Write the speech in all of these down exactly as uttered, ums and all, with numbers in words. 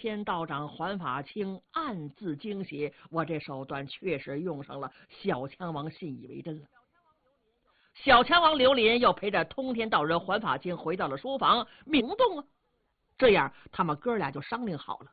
天道长桓法清暗自惊喜，我这手段确实用上了。小强王信以为真了。小强王刘林又陪着通天道人桓法清回到了书房，明动啊。这样他们哥俩就商量好了，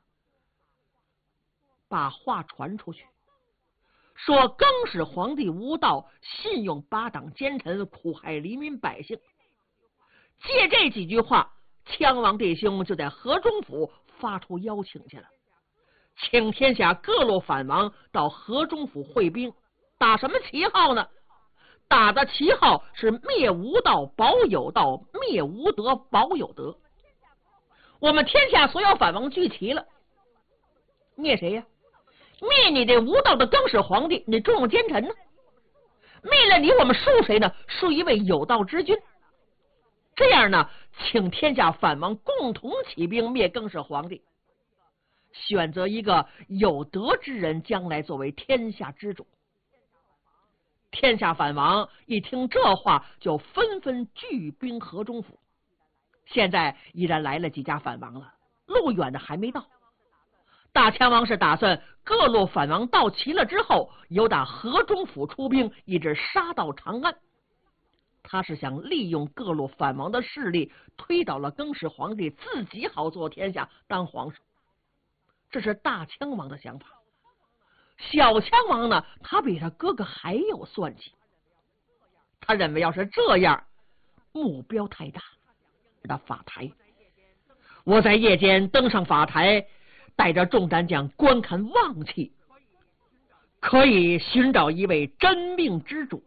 把话传出去，说更始皇帝无道，信用八党奸臣，苦害黎民百姓。借这几句话，羌王弟兄就在河中府发出邀请去了，请天下各路反王到河中府会兵，打什么旗号呢？打的旗号是灭无道保有道，灭无德保有德。我们天下所有反王聚齐了，灭谁呀？灭你这无道的更始皇帝，你重用奸臣呢？灭了你，我们恕谁呢？恕一位有道之君。这样呢，请天下反王共同起兵灭更始皇帝，选择一个有德之人，将来作为天下之主。天下反王一听这话，就纷纷聚兵河中府。现在已然来了几家反王了，路远的还没到。大羌王是打算各路反王到齐了之后，由打河中府出兵，一直杀到长安。他是想利用各路反王的势力，推倒了更始皇帝，自己好做天下当皇上。这是大羌王的想法。小羌王呢，他比他哥哥还有算计。他认为要是这样，目标太大。的法台，我在夜间登上法台，带着众战将观看旺气，可以寻找一位真命之主。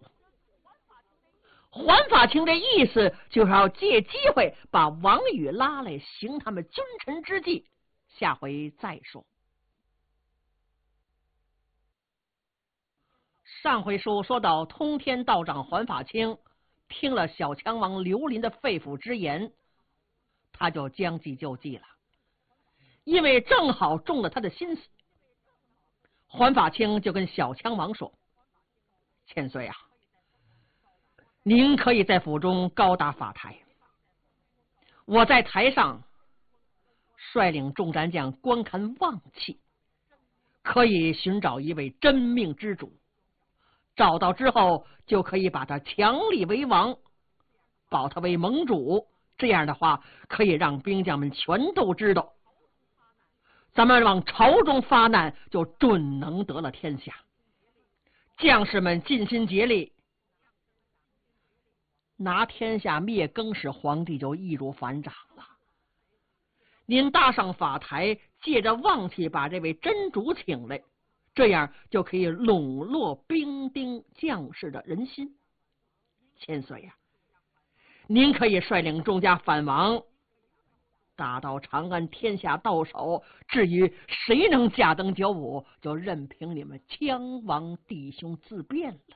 桓法清的意思就是要借机会把王宇拉来，行他们君臣之计。下回再说。上回书说到，通天道长桓法清听了小羌王刘林的肺腑之言，他就将计就计了，因为正好中了他的心思。桓法清就跟小羌王说：“千岁啊，您可以在府中高搭法台，我在台上率领众战将观看旺气，可以寻找一位真命之主。找到之后，就可以把他强立为王，保他为盟主。这样的话，可以让兵将们全都知道，咱们往朝中发难，就准能得了天下。将士们尽心竭力，拿天下灭更始皇帝就易如反掌了。您搭上法台，借着旺气把这位真主请来，这样就可以笼络兵丁将士的人心。千岁呀、啊，您可以率领众家反王打到长安，天下到手。至于谁能驾登九五，就任凭你们羌王弟兄自便了。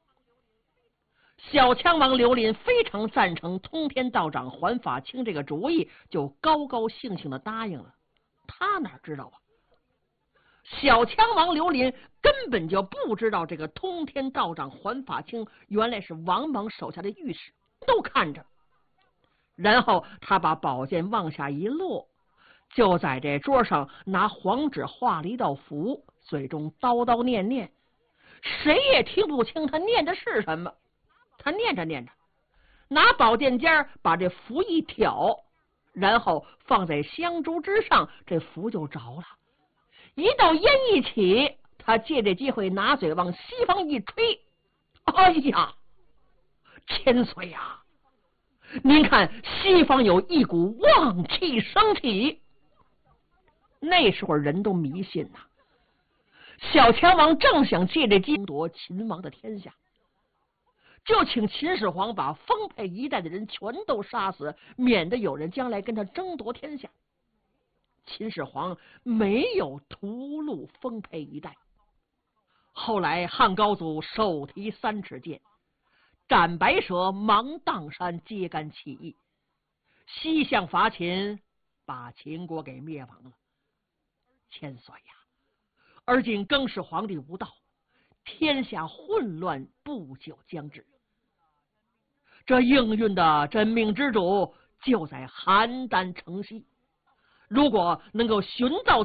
小羌王刘林非常赞成通天道长桓法清这个主意，就高高兴兴的答应了。他哪知道啊，小羌王刘林根本就不知道这个通天道长桓法清原来是王莽手下的御史，都看着。然后他把宝剑往下一落，就在这桌上拿黄纸画了一道符，嘴中叨叨念念，谁也听不清他念的是什么。他念着念着，拿宝剑尖把这符一挑，然后放在香烛之上，这符就着了。一道烟一起，他借这机会拿嘴往西方一吹，哎呀，千岁呀、啊！您看，西方有一股旺气升起。那时候人都迷信呐、啊。小羌王正想借着争夺秦王的天下，就请秦始皇把丰沛一代的人全都杀死，免得有人将来跟他争夺天下。秦始皇没有屠戮丰沛一代。后来汉高祖手提三尺剑，斩白蛇，芒砀山，揭竿起义，西向伐秦，把秦国给灭亡了。千岁呀，而今更始皇帝无道，天下混乱不久将至。这应运的真命之主就在邯郸城西，如果能够寻到